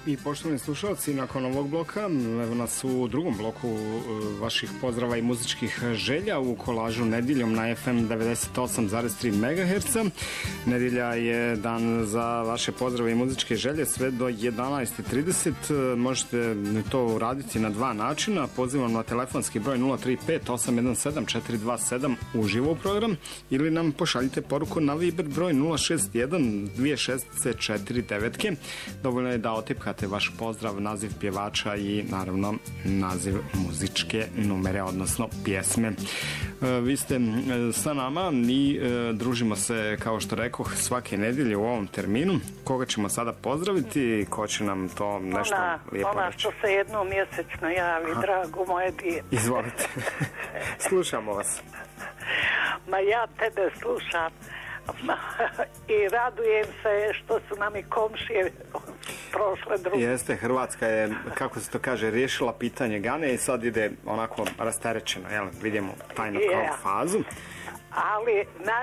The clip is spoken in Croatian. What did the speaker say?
I poštovani slušalci, nakon ovog bloka, evo nas u drugom bloku vaših pozdrava i muzičkih želja u kolažu nedjeljom na FM 98,3 MHz. Nedjelja je dan za vaše pozdrave i muzičke želje sve do 11:30. Možete to uraditi na dva načina. Pozivam na telefonski broj 035-817-427 uživo u program ili nam pošaljite poruku na Viber broj 061-264-9. Dovoljno je da otipkate vaš pozdrav, naziv pjevača i naravno naziv muzičke numere, odnosno pjesme. Vi ste sa nama i družimo se, kao što rekoh, svake nedjelje u ovom terminu. Koga ćemo sada pozdraviti? Ko će nam to nešto lijepo reći? Ona što se jednom mjesečno javi, drago moje dijete. Izvolite. Slušamo vas. Ma ja tebe slušam i radujem se što su nam i komšije prošle druge. Jeste, Hrvatska je, kako se to kaže, riješila pitanje Gane i sad ide onako rasterećeno, jel? Vidimo tajnu kao fazu. Ali